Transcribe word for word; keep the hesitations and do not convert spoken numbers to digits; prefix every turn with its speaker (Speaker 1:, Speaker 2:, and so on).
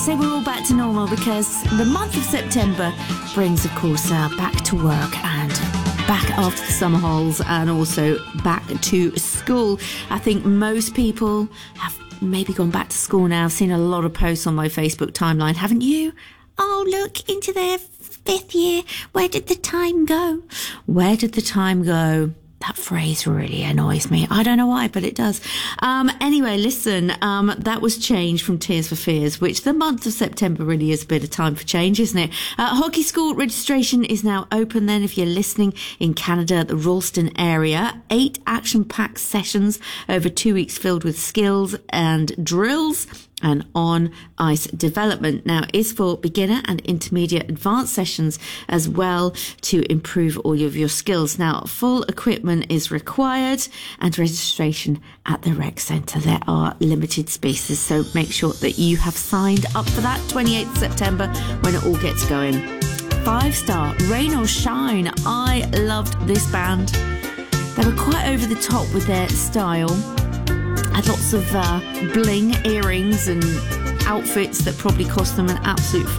Speaker 1: say we're all back to normal because the month of September brings, of course, uh, back to work and back after the summer holes and also back to school. I think most people have maybe gone back to school now. I've seen a lot of posts on my Facebook timeline, haven't you? Oh, look, into their fifth year. Where did the time go? Where did the time go? That phrase really annoys me. I don't know why, but it does. Um, anyway, listen, um, that was changed from Tears for Fears, which the month of September really is a bit of time for change, isn't it? Uh, hockey school registration is now open then if you're listening in Canada, the Ralston area. Eight action-packed sessions over two weeks filled with skills and drills and on-ice development. Now, is for beginner and intermediate advanced sessions as well to improve all of your skills. Now, full equipment is required and registration at the rec centre. There are limited spaces, so make sure that you have signed up for that twenty-eighth of September when it all gets going. Five star, Rain or Shine. I loved this band. They were quite over the top with their style. Had lots of uh, bling, earrings and outfits that probably cost them an absolute fortune.